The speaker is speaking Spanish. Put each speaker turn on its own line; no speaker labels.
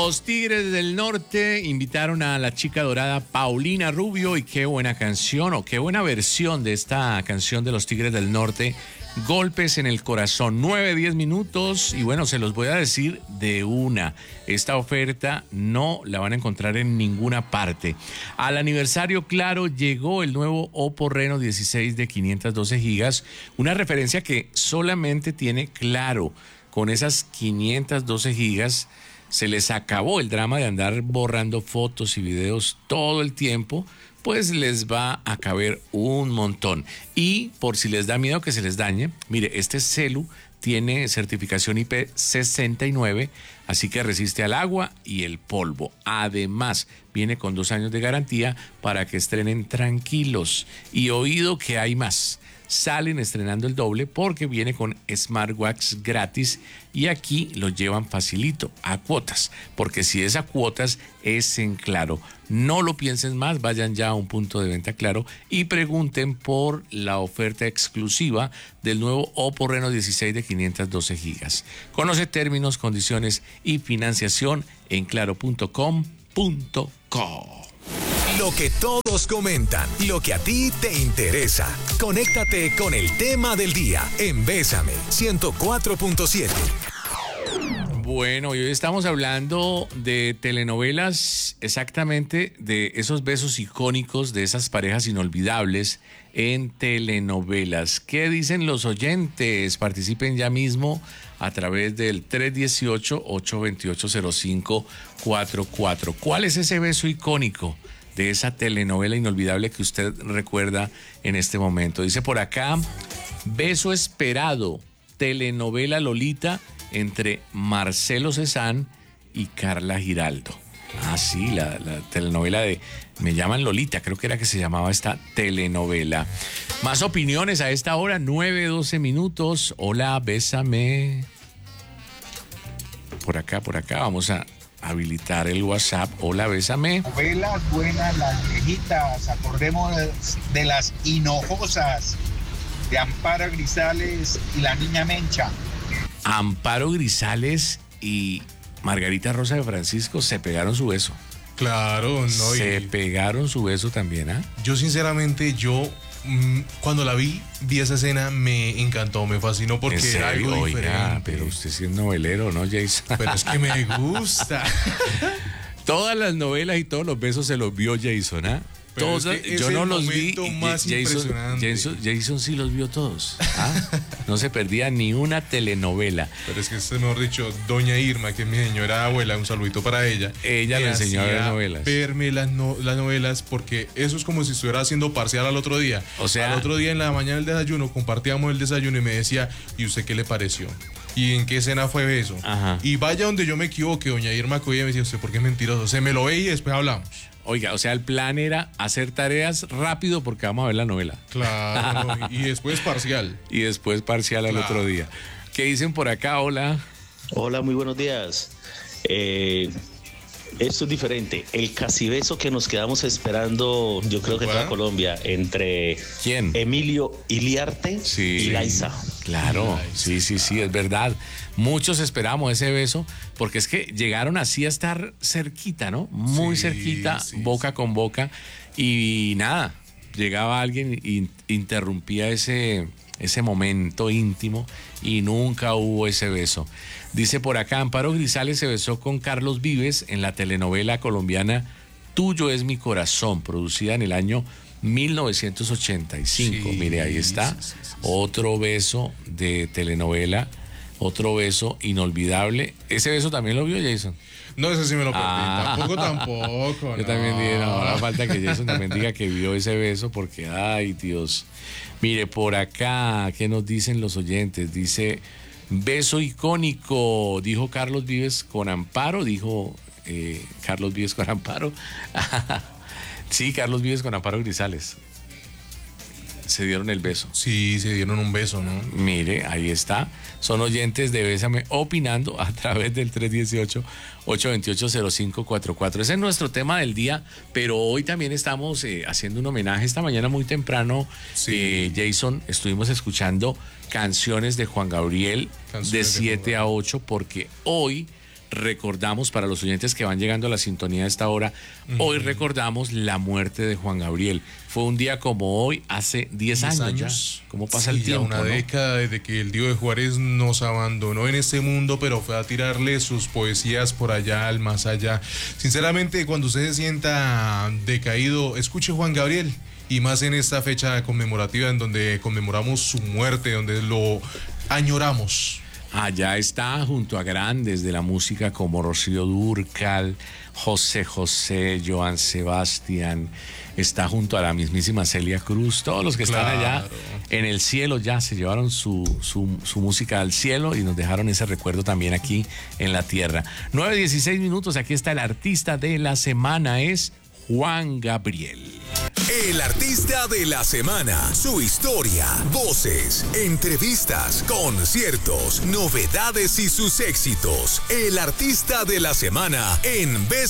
Los Tigres del Norte invitaron a la chica dorada Paulina Rubio y qué buena canción o qué buena versión de esta canción de los Tigres del Norte, Golpes en el Corazón, 9-10 minutos y bueno, se los voy a decir de una, esta oferta no la van a encontrar en ninguna parte. Al aniversario Claro llegó el nuevo Oppo Reno 16 de 512 gigas, una referencia que solamente tiene Claro. Con esas 512 gigas se les acabó el drama de andar borrando fotos y videos todo el tiempo, pues les va a caber un montón. Y por si les da miedo que se les dañe, mire, este celu tiene certificación IP69, así que resiste al agua y el polvo. Además, viene con 2 años de garantía para que estrenen tranquilos. Y oído que hay más. Salen estrenando el doble porque viene con smartwatch gratis y aquí lo llevan facilito, a cuotas, porque si es a cuotas es en Claro. No lo piensen más, vayan ya a un punto de venta Claro y pregunten por la oferta exclusiva del nuevo Oppo Reno 16 de 512 gigas. Conoce términos, condiciones y financiación en claro.com.co.
Lo que todos comentan, lo que a ti te interesa. Conéctate con el tema del día en Bésame 104.7.
Bueno, hoy estamos hablando de telenovelas, exactamente de esos besos icónicos, de esas parejas inolvidables en telenovelas. ¿Qué dicen los oyentes? Participen ya mismo a través del 318-828-0544. ¿Cuál es ese beso icónico de esa telenovela inolvidable que usted recuerda en este momento? Dice por acá, beso esperado, telenovela Lolita entre Marcelo Cezanne y Carla Giraldo. Ah, sí, la telenovela de Me llaman Lolita, creo que era que se llamaba esta telenovela. Más opiniones a esta hora, 9-12 minutos. Hola, bésame. Por acá, vamos a habilitar el WhatsApp. Hola, bésame.
Novelas buenas, las viejitas, acordemos de las hinojosas, de Amparo Grisales y la niña Mencha.
Amparo Grisales y Margarita Rosa de Francisco se pegaron su beso.
Claro, no.
Se pegaron su beso también, ¿ah?
Yo sinceramente, cuando la vi esa escena, me encantó, me fascinó porque era algo diferente.
Pero usted sí es novelero, ¿no, Jason?
Pero es que me gusta.
Todas las novelas y todos los besos se los vio Jason, ¿ah? Todos, yo no los vi. Jason sí los vio todos. ¿Ah? No se perdía ni una telenovela.
Pero es que mejor dicho, doña Irma, que es mi señora abuela, un saludito para ella.
Ella me enseñó a ver novelas.
Verme las novelas, porque eso es como si estuviera haciendo parcial al otro día.
O sea,
al otro día en la mañana del desayuno, compartíamos el desayuno y me decía, ¿y usted qué le pareció? ¿Y en qué escena fue eso?
Ajá.
Y vaya donde yo me equivoque, doña Irma, que me decía, ¿usted por qué es mentiroso? Se me lo ve y después hablamos.
Oiga, o sea, el plan era hacer tareas rápido porque vamos a ver la novela.
Claro, y después parcial.
Y después parcial al otro día. ¿Qué dicen por acá? Hola.
Hola, muy buenos días. Esto es diferente. El casi beso que nos quedamos esperando, yo creo que toda Colombia, entre
¿quién?
Emilio Iliarte y Laisa.
Claro, sí, es verdad. Muchos esperamos ese beso porque es que llegaron así a estar cerquita, ¿no? Muy cerquita, boca con boca. Y nada, llegaba alguien y interrumpía ese momento íntimo y nunca hubo ese beso. Dice por acá, Amparo Grisales se besó con Carlos Vives en la telenovela colombiana Tuyo es mi corazón, producida en el año 1985. Mire, ahí está. Otro beso de telenovela, otro beso inolvidable. ¿Ese beso también lo vio, Jason?
No, ese sí me lo perdí. Tampoco.
Yo también dije, no, ahora falta que Jason también diga que vio ese beso porque, ay, Dios. Mire, por acá, ¿qué nos dicen los oyentes? Dice, beso icónico, dijo Carlos Vives con Amparo, Carlos Vives con Amparo. Sí, Carlos Vives con Amparo Grisales. Se dieron el beso.
Sí, se dieron un beso, ¿no?
Mire, ahí está. Son oyentes de Bésame opinando a través del 318-828-0544. Ese es nuestro tema del día, pero hoy también estamos haciendo un homenaje. Esta mañana muy temprano, Jason, estuvimos escuchando canciones de Juan Gabriel de 7 a 8, porque hoy recordamos, para los oyentes que van llegando a la sintonía a esta hora, hoy recordamos la muerte de Juan Gabriel. Fue un día como hoy, hace 10 años ya. ¿Cómo pasa el tiempo?
Una década desde que el Divo de Juárez nos abandonó en este mundo, pero fue a tirarle sus poesías por allá, al más allá. Sinceramente, cuando usted se sienta decaído, escuche Juan Gabriel. Y más en esta fecha conmemorativa en donde conmemoramos su muerte, donde lo añoramos.
Allá está junto a grandes de la música como Rocío Dúrcal, José José, Joan Sebastián, está junto a la mismísima Celia Cruz, todos los que están allá en el cielo ya se llevaron su música al cielo y nos dejaron ese recuerdo también aquí en la tierra. 9:16, aquí está el artista de la semana, es Juan Gabriel.
El artista de la semana, su historia, voces, entrevistas, conciertos, novedades y sus éxitos. El artista de la semana en